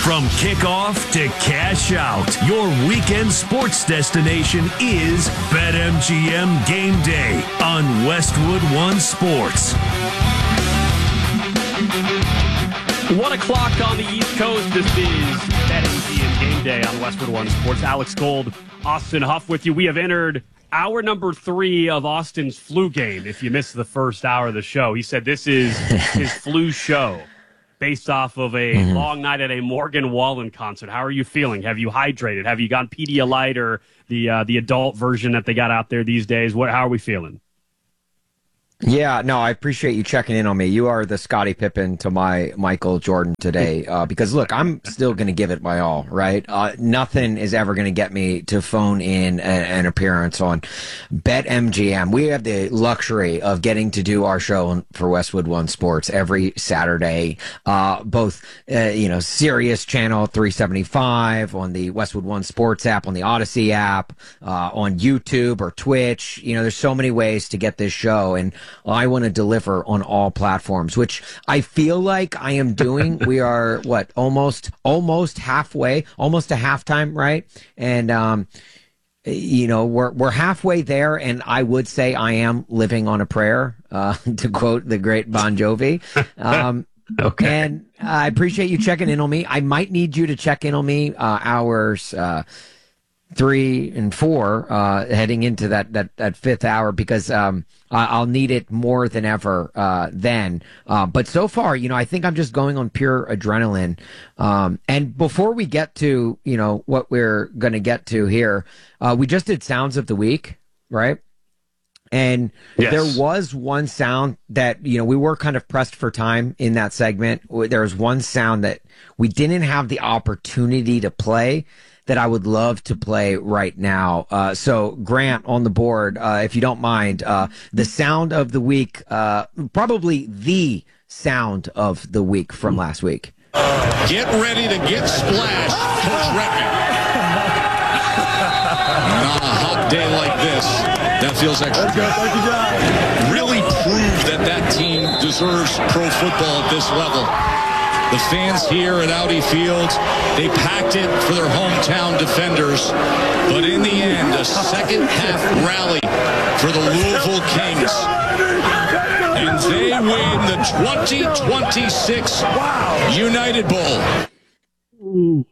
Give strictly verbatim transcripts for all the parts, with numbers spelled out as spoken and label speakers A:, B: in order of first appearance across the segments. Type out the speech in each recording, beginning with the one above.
A: From kickoff to cash out, your weekend sports destination is BetMGM Game Day on Westwood One Sports.
B: One o'clock on the East Coast. This is BetMGM Game Day on Westwood One Sports. Alex Gold, Austin Huff with you. We have entered hour number three of Austin's flu game. If you missed the first hour of the show, he said this is his flu show based off of a mm-hmm. long night at a Morgan Wallen concert. How are you feeling? Have you hydrated? Have you gone Pedialyte or the uh, the adult version that they got out there these days? What? How are we feeling?
C: Yeah, no, I appreciate you checking in on me. You are the Scottie Pippen to my Michael Jordan today. Uh, because, look, I'm still going to give it my all, right? Uh, nothing is ever going to get me to phone in a, an appearance on BetMGM. We have the luxury of getting to do our show for Westwood One Sports every Saturday, uh, both, uh, you know, Sirius Channel three seventy-five, on the Westwood One Sports app, on the Odyssey app, uh, on YouTube or Twitch. You know, there's so many ways to get this show, and I want to deliver on all platforms, which I feel like I am doing. We are, what, almost almost halfway, almost a halftime, right? And, um, you know, we're we're halfway there, and I would say I am living on a prayer, uh, to quote the great Bon Jovi. Um, okay. And I appreciate you checking in on me. I might need you to check in on me uh, hours uh three and four, uh, heading into that, that, that fifth hour, because, um, I'll need it more than ever, uh, then. Uh, but so far, you know, I think I'm just going on pure adrenaline. Um, and before we get to, you know, what we're going to get to here, uh, we just did Sounds of the Week, right? And yes. There was one sound that, you know, we were kind of pressed for time in that segment. There was one sound that we didn't have the opportunity to play that I would love to play right now. Uh, so, Grant, on the board, uh, if you don't mind, uh, the sound of the week, uh, probably the sound of the week from last week.
D: Get ready to get splashed, Coach Redman. On a hot day like this, that feels extra good. Thank you, John. Really prove that that team deserves pro football at this level. The fans here at Audi Field, they packed it for their hometown defenders. But in the end, a second half rally for the Louisville Kings. And they win the twenty twenty-six United Bowl.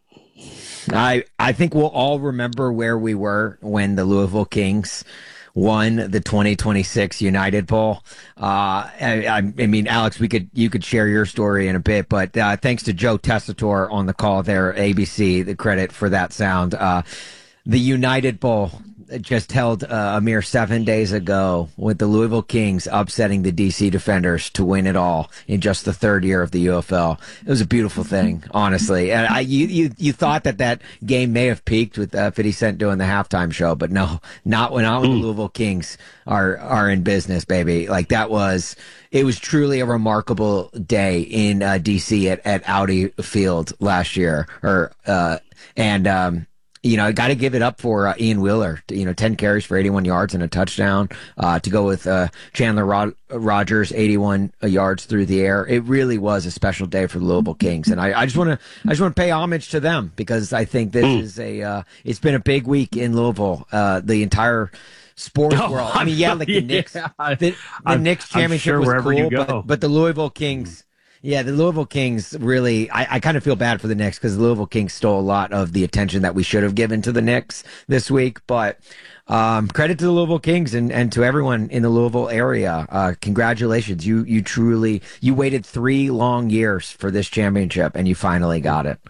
C: I, I think we'll all remember where we were when the Louisville Kings won the twenty twenty-six United Bowl. Uh, I, I mean, Alex, we could you could share your story in a bit, but uh, thanks to Joe Tessitore on the call there, A B C, the credit for that sound. Uh, the United Bowl just held uh, a mere seven days ago, with the Louisville Kings upsetting the D C Defenders to win it all in just the third year of the U F L. It was a beautiful thing, honestly. And I, you, you, you thought that that game may have peaked with uh, fifty Cent doing the halftime show, but no, not when, not when the Louisville Kings are are in business, baby. Like, that was, it was truly a remarkable day in uh, D C at, at Audi Field last year, or uh, and. Um, You know, I got to give it up for uh, Ian Wheeler. You know, ten carries for eighty-one yards and a touchdown. Uh, to go with uh, Chandler Rod- Rogers, eighty-one yards through the air. It really was a special day for the Louisville Kings, and I, I just want to, I just want to pay homage to them, because I think this mm. is a, uh, it's been a big week in Louisville. Uh, the entire sports oh, world. I mean, yeah, like the yeah, Knicks, the, the I'm, Knicks championship
B: I'm sure
C: was cool,
B: but,
C: but the Louisville Kings. Yeah, the Louisville Kings really, I, I kind of feel bad for the Knicks, because the Louisville Kings stole a lot of the attention that we should have given to the Knicks this week. But um, credit to the Louisville Kings and, and to everyone in the Louisville area. Uh, congratulations. You you truly, you waited three long years for this championship, and you finally got it.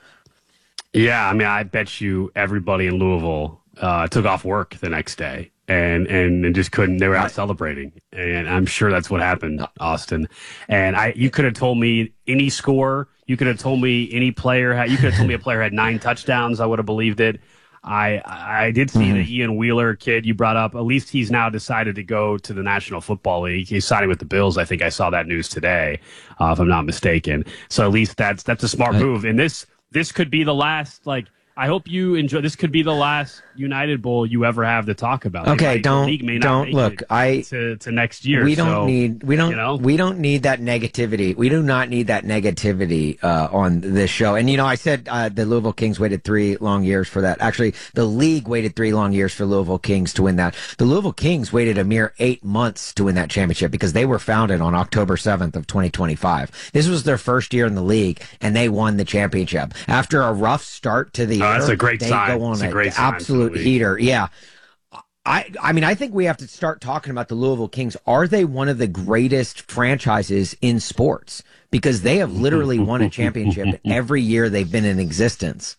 B: Yeah, I mean, I bet you everybody in Louisville uh, took off work the next day. And, and and just couldn't. They were out celebrating, and I'm sure that's what happened, Austin. And I, you could have told me any score. You could have told me any player. Had, you could have told me a player had nine touchdowns. I would have believed it. I I did see mm-hmm. the Ian Wheeler kid you brought up. At least he's now decided to go to the National Football League. He's signing with the Bills. I think I saw that news today, uh, if I'm not mistaken. So at least that's that's a smart move. And this this could be the last like. I hope you enjoy. This could be the last United Bowl you ever have to talk about.
C: Okay,
B: might,
C: don't
B: the league may not
C: don't
B: make
C: look.
B: it
C: I
B: to, to next year.
C: We don't
B: so,
C: need we don't
B: you know?
C: we don't need that negativity. We do not need that negativity uh, on this show. And you know, I said uh, the Louisville Kings waited three long years for that. Actually, the league waited three long years for Louisville Kings to win that. The Louisville Kings waited a mere eight months to win that championship because they were founded on October seventh of twenty twenty-five. This was their first year in the league, and they won the championship after a rough start to the
B: oh,
C: year.
B: That's a great
C: they
B: sign.
C: Go on
B: it's a
C: an
B: great sign
C: absolute heater. Yeah. I, I mean, I think we have to start talking about the Louisville Kings. Are they one of the greatest franchises in sports? Because they have literally won a championship every year they've been in existence.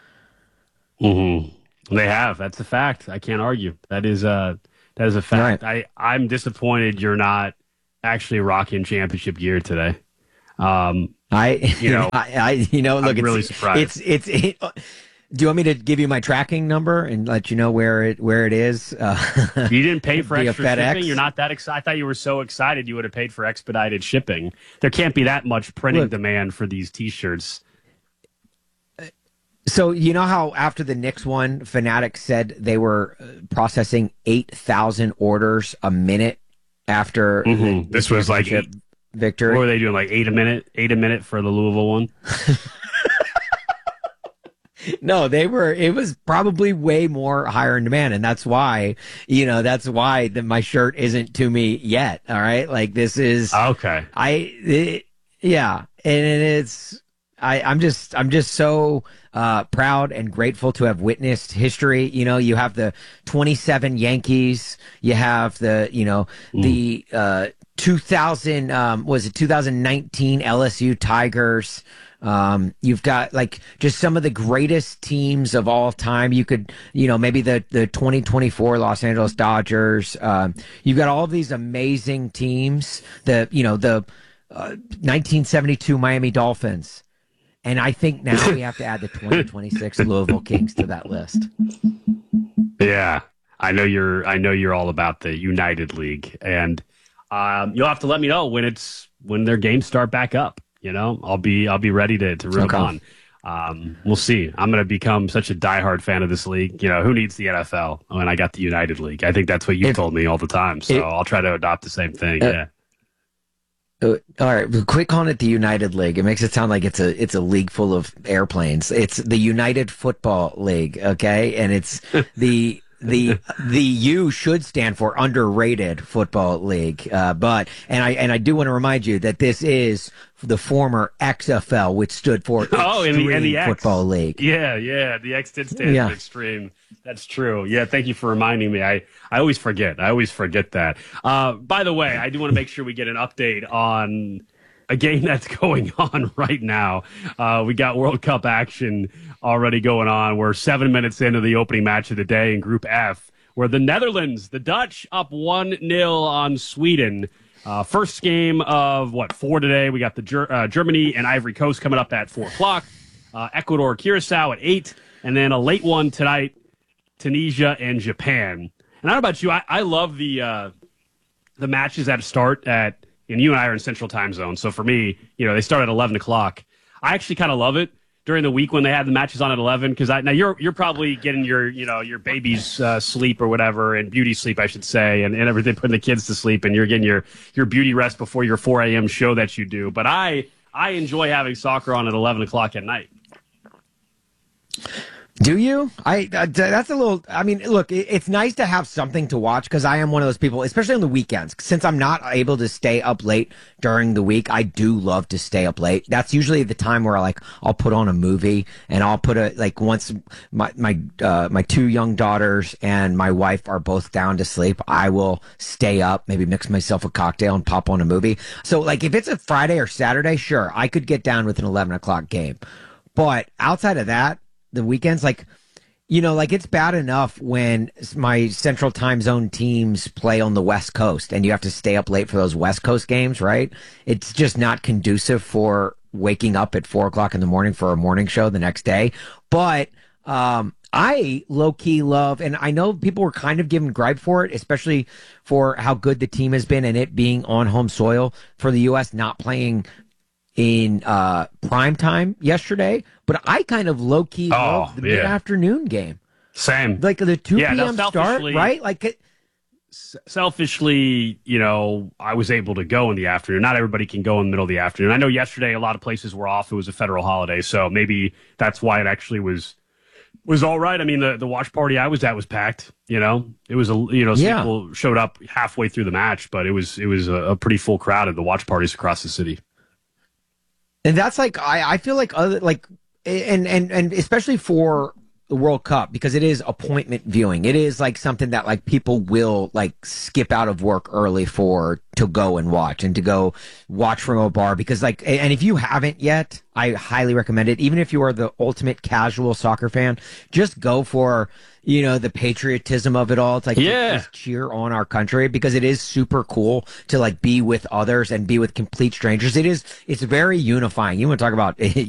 B: Mm-hmm. They have. That's a fact. I can't argue. That is a that is a fact. Right. I I'm disappointed you're not actually rocking championship gear today. Um,
C: I
B: you know
C: I, I you know look,
B: I'm
C: it's,
B: really surprised.
C: It's it's. It, Do you want me to give you my tracking number and let you know where it where it is? Uh,
B: you didn't pay for extra
C: FedEx?
B: shipping? You're not that excited? I thought you were so excited you would have paid for expedited shipping. There can't be that much printing Look, demand for these T-shirts.
C: So you know how after the Knicks won, Fanatics said they were processing eight thousand orders a minute after
B: mm-hmm.
C: the,
B: this the was like eight,
C: victory.
B: What were they doing? Like eight a minute, eight a minute for the Louisville one.
C: No, they were, it was probably way more higher in demand. And that's why, you know, that's why the, my shirt isn't to me yet. All right. Like this is,
B: okay.
C: I, it, yeah. And it's, I, I'm just, I'm just so, uh, proud and grateful to have witnessed history. You know, you have the twenty-seven Yankees, you have the, you know, mm. the, uh, two thousand, um, was it two thousand nineteen L S U Tigers? Um, you've got like just some of the greatest teams of all time. You could, you know, maybe the, the twenty twenty-four Los Angeles Dodgers. Um, you've got all of these amazing teams, the, you know, the, uh, nineteen seventy-two Miami Dolphins. And I think now we have to add the twenty twenty-six Louisville Kings to that list.
B: Yeah. I know you're, I know you're all about the United League, and, um, you'll have to let me know when it's, when their games start back up. You know, I'll be I'll be ready to to root okay. on. Um, we'll see. I'm going to become such a diehard fan of this league. You know, who needs the N F L when I got the United League? I think that's what you told me all the time. So it, I'll try to adopt the same thing. Uh,
C: yeah. Uh, all right, quit calling it the United League. It makes it sound like it's a it's a league full of airplanes. It's the United Football League, okay? And it's the. The the U should stand for Underrated Football League, uh, but and I and I do want to remind you that this is the former X F L, which stood for
B: oh, and the, and the X.
C: Football League.
B: Yeah, yeah, the X did stand yeah. for Extreme. That's true. Yeah, thank you for reminding me. I, I always forget. I always forget that. Uh, by the way, I do want to make sure we get an update on a game that's going on right now. Uh, we got World Cup action already going on. We're seven minutes into the opening match of the day in Group F, where the Netherlands, the Dutch, up one nil on Sweden. Uh, first game of, what, four today. We got the Ger- uh, Germany and Ivory Coast coming up at four o'clock. Uh, Ecuador, Curacao at eight. And then a late one tonight, Tunisia and Japan. And I don't know about you, I, I love the uh, the matches that start at, and you and I are in Central Time Zone. So for me, you know, they start at eleven o'clock. I actually kind of love it during the week when they have the matches on at eleven, because I now you're you're probably getting your you know your baby's uh, sleep or whatever, and beauty sleep I should say, and, and everything, putting the kids to sleep, and you're getting your your beauty rest before your four a.m. show that you do. But I I enjoy having soccer on at eleven o'clock at night.
C: Do you? I uh, that's a little. I mean, look, it, it's nice to have something to watch because I am one of those people, especially on the weekends. Since I'm not able to stay up late during the week, I do love to stay up late. That's usually the time where like I'll put on a movie and I'll put a like once my my uh, my two young daughters and my wife are both down to sleep, I will stay up, maybe mix myself a cocktail and pop on a movie. So like if it's a Friday or Saturday, sure, I could get down with an eleven o'clock game, but outside of that. The weekends, like, you know, like it's bad enough when my Central Time Zone teams play on the West Coast and you have to stay up late for those West Coast games, right? It's just not conducive for waking up at four o'clock in the morning for a morning show the next day. But um, I low key love, and I know people were kind of giving gripe for it, especially for how good the team has been and it being on home soil for the U S not playing in uh, prime time yesterday, but I kind of low key
B: Oh,
C: love the
B: yeah.
C: mid afternoon game,
B: Same.
C: like the two
B: Yeah, now
C: p.m. start,
B: selfishly-
C: right? Like. It,
B: Selfishly, you know, I was able to go in the afternoon. Not everybody can go in the middle of the afternoon. I know yesterday a lot of places were off. It was a federal holiday, so maybe that's why it actually was was all right. I mean, the, the watch party I was at was packed. You know, it was a you know some
C: Yeah.
B: people showed up halfway through the match, but it was it was a, a pretty full crowd at the watch parties across the city.
C: And that's like I, I feel like other like and and and especially for the World Cup, because it is appointment viewing. It is like something that like people will like skip out of work early for to go and watch and to go watch from a bar, because like and if you haven't yet, I highly recommend it. Even if you are the ultimate casual soccer fan, just go for, you know, the patriotism of it all. It's like,
B: Yeah.
C: just cheer on our country, because it is super cool to like be with others and be with complete strangers. It is, it's very unifying. You want to talk about